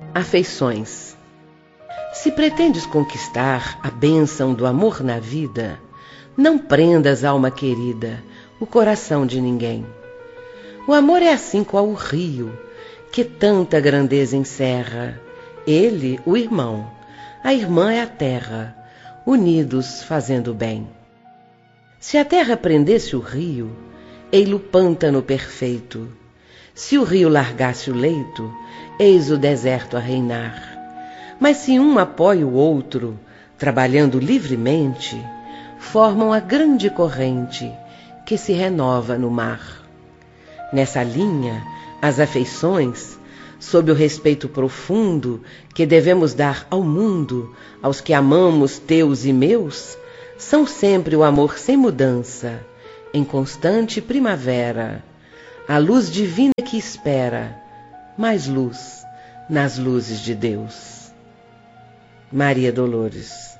Afeições. Se pretendes conquistar a bênção do amor na vida, não prendas, alma querida, o coração de ninguém. O amor é assim qual o rio, que tanta grandeza encerra. Ele, o irmão, a irmã é a terra, unidos fazendo bem. Se a terra prendesse o rio, ei-lo pântano perfeito. Se o rio largasse o leito, eis o deserto a reinar. Mas se um apoia o outro, trabalhando livremente, formam a grande corrente que se renova no mar. Nessa linha, as afeições, sob o respeito profundo que devemos dar ao mundo, aos que amamos teus e meus, são sempre o amor sem mudança, em constante primavera, a luz divina que espera, mais luz nas luzes de Deus. Maria Dolores.